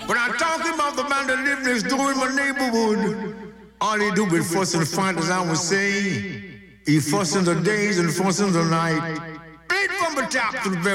But I'm talking about the man that live next door in my neighborhood. All he do is fuss and fight, as I was saying. He fuss in the days and fuss in the night. Right from the top to the very